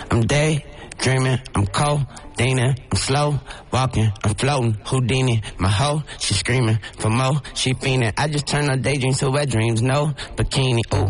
I'm daydreaming, I'm codeine, I'm slow walking, I'm floating, Houdini, my hoe, she screaming for more, she fiending. I just turn her daydreams to wet dreams, no bikini, ooh.